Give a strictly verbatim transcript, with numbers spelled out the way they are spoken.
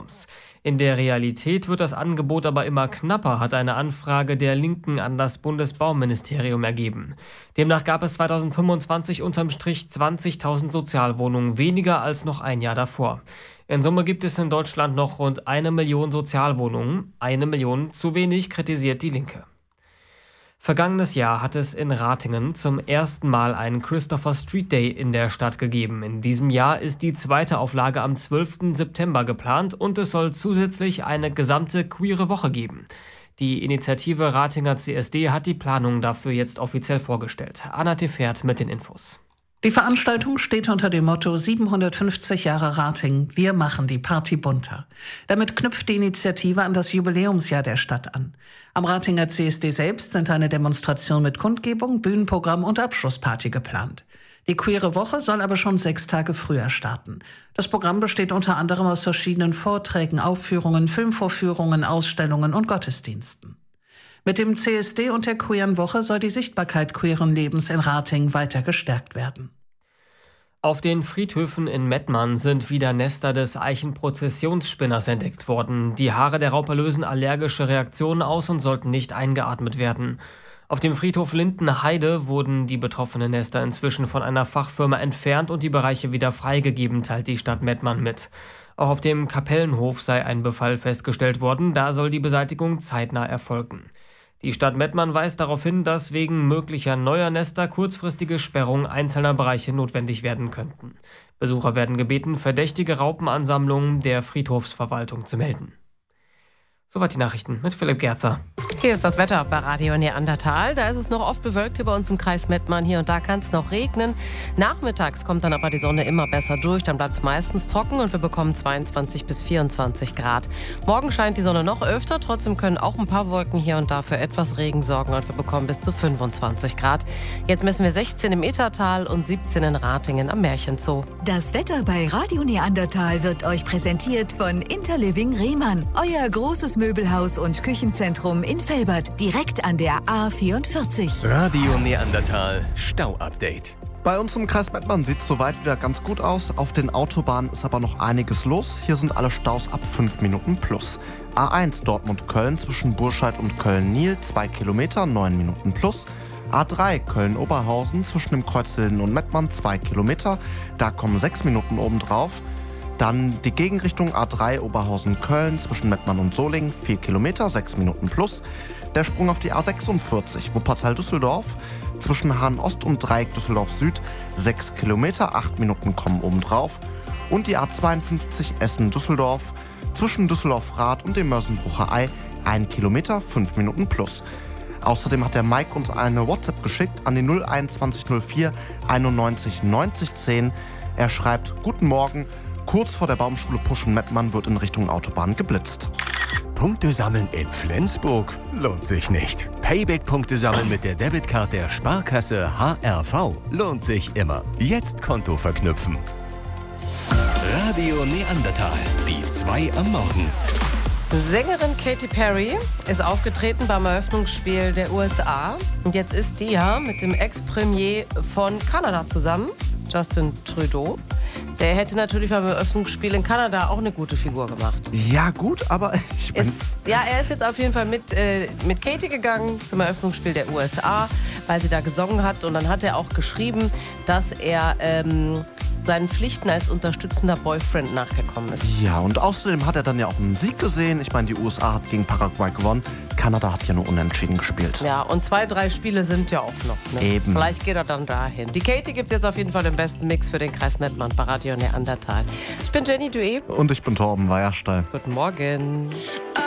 Jubiläums. In der Realität wird das Angebot aber immer knapper, hat eine Anfrage der Linken an das Bundesbauministerium ergeben. Demnach gab es zweitausendfünfundzwanzig unterm Strich zwanzigtausend Sozialwohnungen, weniger als noch ein Jahr davor. In Summe gibt es in Deutschland noch rund eine Million Sozialwohnungen. Eine Million zu wenig, kritisiert die Linke. Vergangenes Jahr hat es in Ratingen zum ersten Mal einen Christopher Street Day in der Stadt gegeben. In diesem Jahr ist die zweite Auflage am zwölften September geplant und es soll zusätzlich eine gesamte queere Woche geben. Die Initiative Ratinger C S D hat die Planung dafür jetzt offiziell vorgestellt. Anna Tefert mit den Infos. Die Veranstaltung steht unter dem Motto siebenhundertfünfzig Jahre Rating, wir machen die Party bunter. Damit knüpft die Initiative an das Jubiläumsjahr der Stadt an. Am Ratinger C S D selbst sind eine Demonstration mit Kundgebung, Bühnenprogramm und Abschlussparty geplant. Die queere Woche soll aber schon sechs Tage früher starten. Das Programm besteht unter anderem aus verschiedenen Vorträgen, Aufführungen, Filmvorführungen, Ausstellungen und Gottesdiensten. Mit dem C S D und der Queeren Woche soll die Sichtbarkeit queeren Lebens in Ratingen weiter gestärkt werden. Auf den Friedhöfen in Mettmann sind wieder Nester des Eichenprozessionsspinners entdeckt worden. Die Haare der Raupe lösen allergische Reaktionen aus und sollten nicht eingeatmet werden. Auf dem Friedhof Lindenheide wurden die betroffenen Nester inzwischen von einer Fachfirma entfernt und die Bereiche wieder freigegeben, teilt die Stadt Mettmann mit. Auch auf dem Kapellenhof sei ein Befall festgestellt worden, da soll die Beseitigung zeitnah erfolgen. Die Stadt Mettmann weist darauf hin, dass wegen möglicher neuer Nester kurzfristige Sperrungen einzelner Bereiche notwendig werden könnten. Besucher werden gebeten, verdächtige Raupenansammlungen der Friedhofsverwaltung zu melden. Soweit die Nachrichten mit Philipp Gerzer. Hier ist das Wetter bei Radio Neandertal. Da ist es noch oft bewölkt hier bei uns im Kreis Mettmann. Hier und da kann es noch regnen. Nachmittags kommt dann aber die Sonne immer besser durch. Dann bleibt es meistens trocken und wir bekommen zweiundzwanzig bis vierundzwanzig Grad. Morgen scheint die Sonne noch öfter. Trotzdem können auch ein paar Wolken hier und da für etwas Regen sorgen. Und wir bekommen bis zu fünfundzwanzig Grad. Jetzt messen wir sechzehn im Ettertal und siebzehn in Ratingen am Märchenzoo. Das Wetter bei Radio Neandertal wird euch präsentiert von Interliving Rehmann. Euer großes Möbelhaus und Küchenzentrum in Velbert, direkt an der A vierundvierzig. Radio Neandertal Stau-Update. Bei uns im Kreis Mettmann sieht es soweit wieder ganz gut aus. Auf den Autobahnen ist aber noch einiges los. Hier sind alle Staus ab fünf Minuten plus. A eins Dortmund-Köln zwischen Burscheid und Köln-Niel, zwei Kilometer, neun Minuten plus. A drei Köln-Oberhausen zwischen dem Kreuz Hilden und Mettmann, zwei Kilometer. Da kommen sechs Minuten obendrauf. Dann die Gegenrichtung A drei Oberhausen-Köln zwischen Mettmann und Solingen, vier Kilometer, sechs Minuten plus. Der Sprung auf die A sechsundvierzig Wuppertal-Düsseldorf zwischen Hahn-Ost und Dreieck Düsseldorf-Süd, sechs Kilometer, acht Minuten kommen obendrauf. Und die A zweiundfünfzig Essen-Düsseldorf zwischen Düsseldorf-Rath und dem Mörsenbrucher Ei, ein Kilometer, fünf Minuten plus. Außerdem hat der Mike uns eine WhatsApp geschickt an die null einundzwanzig null vier einundneunzig neunzig zehn. Er schreibt: Guten Morgen. Kurz vor der Baumschule Puschen-Mettmann wird in Richtung Autobahn geblitzt. Punkte sammeln in Flensburg lohnt sich nicht. Payback-Punkte sammeln mit der Debitcard der Sparkasse H R V lohnt sich immer. Jetzt Konto verknüpfen. Radio Neandertal, die zwei am Morgen. Sängerin Katy Perry ist aufgetreten beim Eröffnungsspiel der U S A. Und jetzt ist die ja mit dem Ex-Premier von Kanada zusammen, Justin Trudeau. Der hätte natürlich beim Eröffnungsspiel in Kanada auch eine gute Figur gemacht. Ja gut, aber ich bin... Ist, ja, er ist jetzt auf jeden Fall mit, äh, mit Katy gegangen zum Eröffnungsspiel der U S A, weil sie da gesungen hat. Und dann hat er auch geschrieben, dass er ähm, seinen Pflichten als unterstützender Boyfriend nachgekommen ist. Ja, und außerdem hat er dann ja auch einen Sieg gesehen. Ich meine, die U S A hat gegen Paraguay gewonnen. Kanada hat ja nur unentschieden gespielt. Ja, und zwei, drei Spiele sind ja auch noch. Ne? Eben. Vielleicht geht er dann dahin. Die Katy gibt jetzt auf jeden Fall den besten Mix für den Kreis Mettmann bei Radio Neandertal. Ich bin Jenny Dué. Und ich bin Torben Weierstall. Guten Morgen.